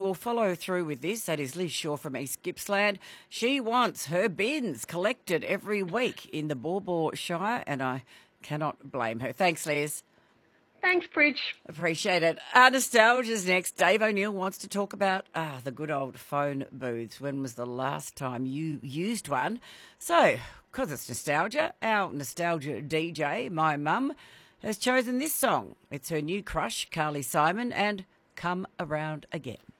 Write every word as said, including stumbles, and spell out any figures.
will follow through with this. That is Liz Shaw from East Gippsland. She wants her bins collected every week in the Baw Baw Shire, and I cannot blame her. Thanks, Liz. Thanks, Bridge. Appreciate it. Uh, nostalgia's next. Dave O'Neill wants to talk about ah, the good old phone booths. When was the last time you used one? So, because it's nostalgia, our nostalgia D J, my mum, has chosen this song. It's her new crush, Carly Simon, and Come Around Again.